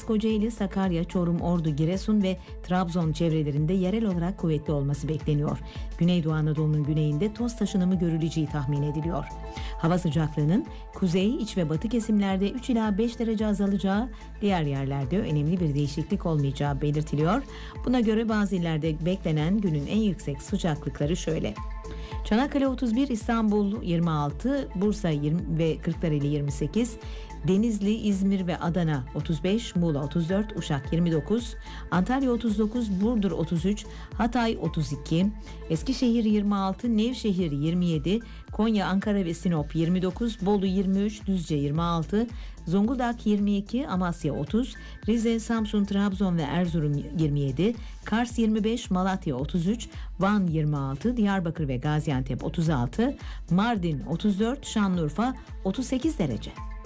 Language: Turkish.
Kocaeli, Sakarya, Çorum, Ordu, Giresun ve Trabzon çevrelerinde yerel olarak kuvvetli olması bekleniyor. Güneydoğu Anadolu'nun güneyinde toz taşınımı görüleceği tahmin ediliyor. Hava sıcaklığının kuzey, iç ve batı kesimlerde 3 ila 5 derece azalacağı, diğer yerlerde önemli bir değişiklik olmayacağı belirtiliyor. Buna göre bazı illerde beklenen günün en yüksek sıcaklıkları şöyle: Çanakkale 31, İstanbul 26, Bursa 20 ve Kırklareli 28, Denizli, İzmir ve Adana 35, Muğla 34, Uşak 29, Antalya 39, Burdur 33, Hatay 32, Eskişehir 26, Nevşehir 27, Konya, Ankara ve Sinop 29, Bolu 23, Düzce 26, Zonguldak 22, Amasya 30, Rize, Samsun, Trabzon ve Erzurum 27, Kars 25, Malatya 33, Van 26, Diyarbakır ve Gaziantep 36, Mardin 34, Şanlıurfa 38 derece.